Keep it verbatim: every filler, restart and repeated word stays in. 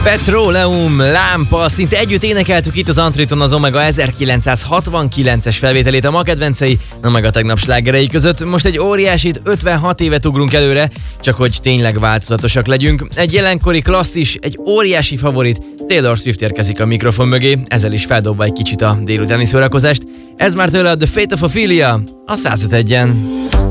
Petroleum lámpa, szinte együtt énekeltük itt az Antriton az Omega ezerkilencszázhatvankilences felvételét a ma kedvencei, na meg a tegnap slágerei között. Most egy óriásit, ötvenhat évet ugrunk előre, csak hogy tényleg változatosak legyünk. Egy jelenkori klasszis, egy óriási favorit, Taylor Swift érkezik a mikrofon mögé, ezzel is feldobva egy kicsit a délutáni szórakozást. Ez már tőle a The Fate of Ophelia, a száz öt egyen.